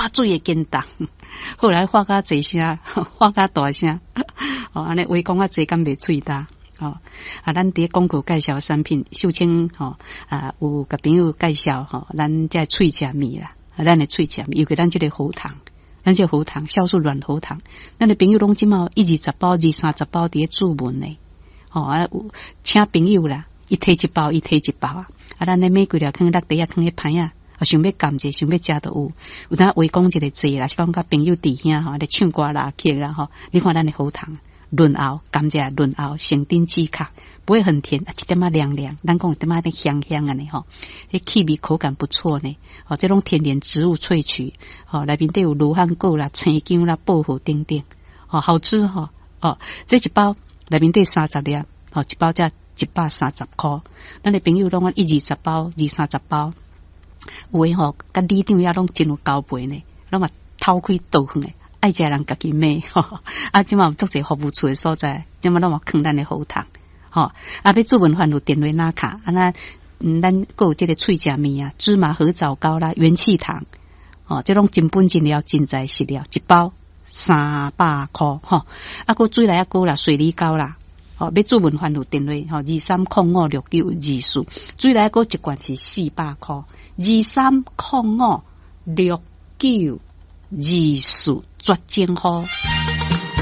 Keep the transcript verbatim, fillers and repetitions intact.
哇，水会见重。后来画甲济声，画甲大声，哦，安尼话讲啊济，敢袂喙焦。哦，啊，咱伫广告介绍产品，秀清吼啊，有甲朋友介绍吼，咱这喙食米啦，啊，咱的喙食米，尤其咱这个喉糖，咱这喉糖，酵素软喉糖，咱的朋友拢即马一二十包、二三十包伫注文呢，吼啊，有请朋友啦，一摕一包，一摕一包啊，啊，咱的玫瑰了，放落地啊，放迄盘啊。啊，想要感者，想要食都有。有当围讲一个节啦，是讲甲朋友弟兄吼，咧唱歌啦、曲啦吼。你看咱的喉糖，润喉，甘蔗润喉，生丁止咳，不会很甜，啊，一点仔凉凉，咱讲一点仔点香香安尼吼，迄气味口感不错呢。哦，这种天然植物萃取，哦，内面都有罗汉果啦、青姜啦、薄荷等等，哦，好吃吼。哦，这一包内面得三十粒，哦，一包才一百三十块。咱的朋友拢一二十包、二三十包。有诶吼，甲里长也拢真有交配呢，拢嘛偷开倒远诶，爱食人家己买吼。啊，即嘛有足侪服务处诶所在，即嘛拢嘛藏咱诶喉糖吼。啊，要做文饭有电话拿卡，啊那嗯，咱还有即个脆食面啊，芝麻合枣糕啦，元气糖，哦，即种真本真料真材实料，一包三百块吼。啊，个水来啊个啦，水梨糕啦。哦，要做文饭有电话吼，二三零五六九二四，水来个一罐是四百块，二三零五六九二四，绝情好。